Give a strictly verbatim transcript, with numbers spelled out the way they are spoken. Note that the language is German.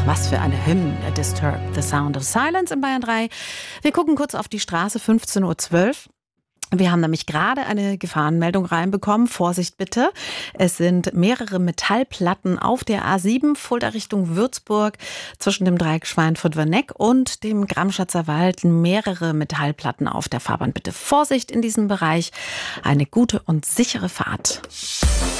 Was für eine Hymne, Disturbed, The Sound of Silence in Bayern drei. Wir gucken kurz auf die Straße, fünfzehn Uhr zwölf. Wir haben nämlich gerade eine Gefahrenmeldung reinbekommen. Vorsicht bitte. Es sind mehrere Metallplatten auf der A sieben, Fulda Richtung Würzburg, zwischen dem Dreieck Schweinfurt-Werneck und dem Gramschatzer Wald. Mehrere Metallplatten auf der Fahrbahn. Bitte Vorsicht in diesem Bereich. Eine gute und sichere Fahrt.